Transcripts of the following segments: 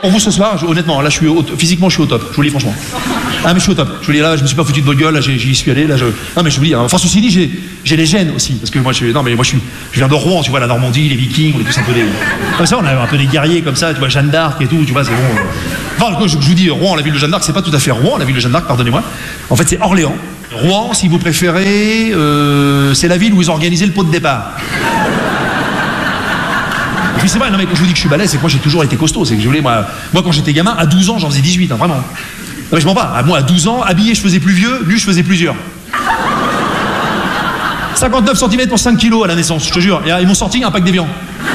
pour vous ce soir, honnêtement, là, physiquement, je suis au top. Je vous le dis franchement. Ah, mais je suis au top. Je vous le dis là, je me suis pas foutu de votre gueule, là, j'y suis allé, là, non, mais je vous le dis, hein. Enfin, ceci dit, j'ai les gènes aussi. Parce que moi, je viens de Rouen, tu vois, la Normandie, les Vikings, on est tous un peu des. Comme ça, on a un peu des guerriers comme ça, tu vois, Jeanne d'Arc et tout, tu vois, c'est bon. Enfin, je vous dis, Rouen, la ville de Jeanne d'Arc, c'est pas tout à fait Rouen, la ville de Jeanne d'Arc, pardonnez-moi. En fait, c'est Orléans. Rouen, si vous préférez, c'est la ville où ils ont organisé le pot de départ. Et puis c'est vrai, non mais quand je vous dis que je suis balèze, c'est que moi j'ai toujours été costaud. C'est que je voulais, moi quand j'étais gamin, à 12 ans, j'en faisais 18, hein, vraiment. Non mais je mens pas, moi à 12 ans, habillé je faisais plus vieux, nu je faisais plusieurs. 59 cm pour 5 kilos à la naissance, je te jure. Et ils m'ont sorti un pack d'évian.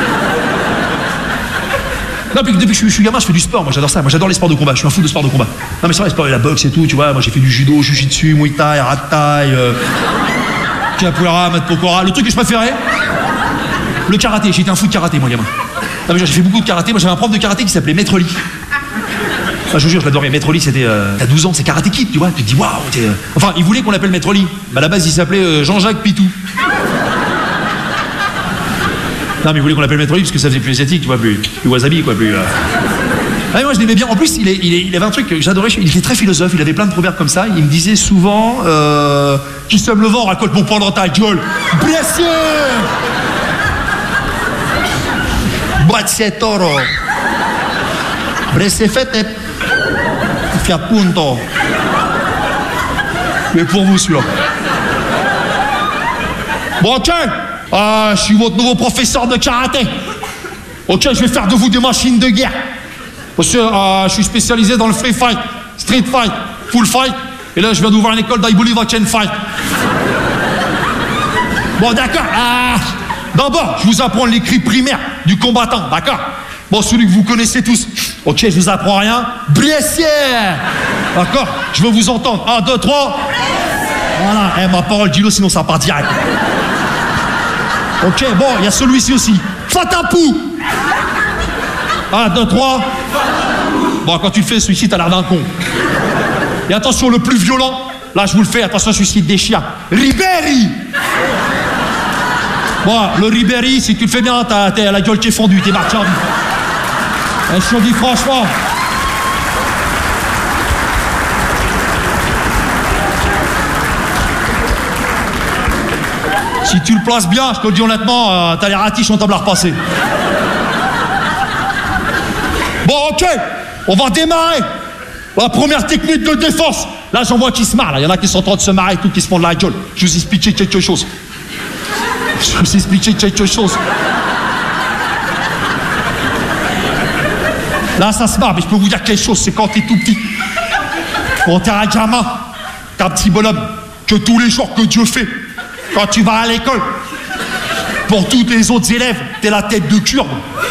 Non, depuis que je suis gamin, je fais du sport, moi j'adore ça, moi j'adore les sports de combat, je suis un fou de sport de combat. Non mais c'est vrai, les sports, la boxe et tout, tu vois, moi j'ai fait du judo, jujitsu, muay thai, rat thai, capoeira, mat pokora. Le truc que je préférais, le karaté, j'ai été un fou de karaté moi gamin. Non mais j'ai fait beaucoup de karaté, moi j'avais un prof de karaté qui s'appelait Maître Lee. Enfin, je vous jure, je l'adorais, Maître Lee, c'était, t'as 12 ans, c'est Karate Kid, tu vois, tu te dis waouh, enfin il voulait qu'on l'appelle Maître Lee, mais à la base il s'appelait Jean-Jacques Pitou. Non mais il voulait qu'on l'appelle Maître Lee parce que ça faisait plus asiatique, tu vois, plus wasabi quoi, plus. Ah, moi je l'aimais bien. En plus il avait un truc que j'adorais. Il était très philosophe. Il avait plein de proverbes comme ça. Il me disait souvent qui sème le vent raconte mon pain dans ta gueule. Blessé. Boîte toro. Blessé fete. Fia punto. Mais pour vous celui-là. Bon ok. Ah, je suis votre nouveau professeur de karaté. Ok, je vais faire de vous des machines de guerre. Parce que je suis spécialisé dans le free fight, street fight, full fight. Et là, je viens d'ouvrir une école d'I Believe I Can Fight. Bon, d'accord. D'abord, je vous apprends les cris primaires du combattant, d'accord? Bon, celui que vous connaissez tous. Ok, je vous apprends rien. Blessé. D'accord? Je veux vous entendre. 1, 2, 3. Voilà. Ma parole, dis-le, sinon ça part direct. Ok, bon, il y a celui-ci aussi. Fatapou. 1, 2, 3. Bon, quand tu le fais, celui-ci, t'as l'air d'un con. Et attention, le plus violent, là, je vous le fais, attention, celui-ci des chiens. Ribéry. Bon, le Ribéry, si tu le fais bien, t'as la gueule qui est fondue, t'es marqué en vie. Et je te dis franchement. Si tu le places bien, je te le dis honnêtement, t'as les ratiches en table à repasser. Bon, ok, on va démarrer. La première technique de défense. Là, j'en vois qui se marrent. Il y en a qui sont en train de se marrer, tout qui se font de la gueule. Je vous expliquer quelque chose. Là, ça se marre, mais je peux vous dire quelque chose. C'est quand t'es tout petit. Quand t'es un gamin, t'es un petit bonhomme que tous les jours que Dieu fait. Quand tu vas à l'école, pour tous les autres élèves, t'es la tête de cure.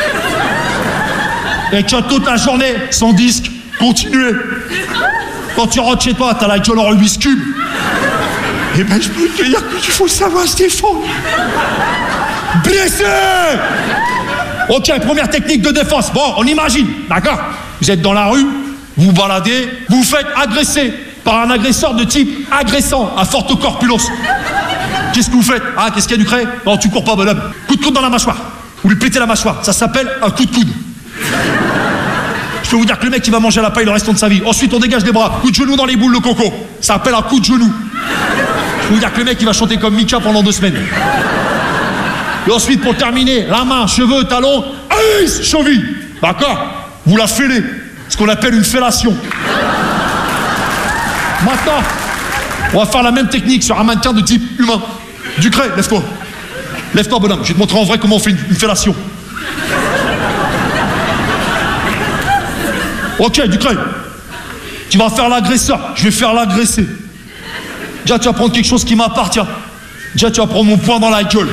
Et que toute la journée, sans disque, continuer. Quand tu rentres chez toi, t'as la gueule en Rubik's Cube. Eh ben, je peux te dire qu'il faut savoir se défendre. Blessé. Ok, première technique de défense. Bon, on imagine, d'accord? Vous êtes dans la rue, vous vous baladez, vous vous faites agresser par un agresseur de type agressant, à forte corpulence. Qu'est-ce que vous faites? Ah, qu'est-ce qu'il y a du craie? Non, tu cours pas, bonhomme. Coup de coude dans la mâchoire. Vous lui pétez la mâchoire. Ça s'appelle un coup de coude. Je peux vous dire que le mec, il va manger à la paille le restant de sa vie. Ensuite, on dégage les bras. Coup de genou dans les boules, le coco. Ça s'appelle un coup de genou. Je peux vous dire que le mec, il va chanter comme Mika pendant 2 semaines. Et ensuite, pour terminer, la main, cheveux, talons, aïe, cheville. D'accord? Vous la fêlez. Ce qu'on appelle une fellation. Maintenant, on va faire la même technique sur un mannequin de type humain. Ducret, lève-toi. Lève-toi, bonhomme. Je vais te montrer en vrai comment on fait une fellation. Ok, Ducret. Tu vas faire l'agresseur. Je vais faire l'agresser. Déjà, tu vas prendre quelque chose qui m'appartient. Déjà, tu vas prendre mon poing dans la gueule.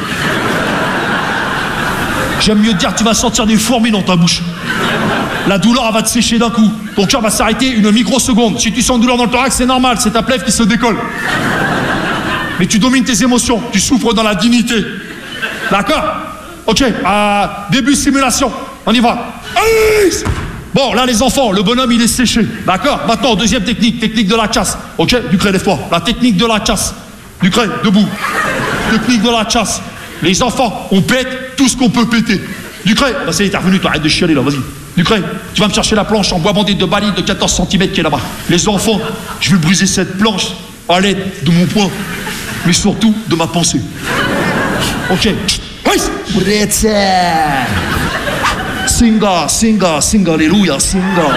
J'aime mieux te dire que tu vas sentir des fourmis dans ta bouche. La douleur, elle va te sécher d'un coup. Ton cœur va s'arrêter une microseconde. Si tu sens une douleur dans le thorax, c'est normal, c'est ta plèvre qui se décolle. Mais tu domines tes émotions, tu souffres dans la dignité. D'accord? Ok, début simulation. On y va. Bon, là, les enfants, le bonhomme, il est séché. D'accord? Maintenant, deuxième technique, technique de la casse. Ok, Ducret, lève-toi. La technique de la casse. Ducret, debout. Technique de la casse. Les enfants, on pète tout ce qu'on peut péter. Ducret, bah, c'est, t'es revenu, toi, arrête de chialer, là, vas-y. Ducret, tu vas me chercher la planche en bois bandé de Bali de 14 cm qui est là-bas. Les enfants, je vais briser cette planche à l'aide de mon poing, mais surtout de ma pensée. Ok. Singa, singa, singa, alléluia, singa.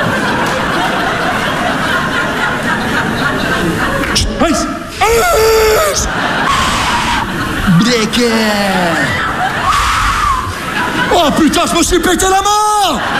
Breaker. Oh putain, je me suis pété la main.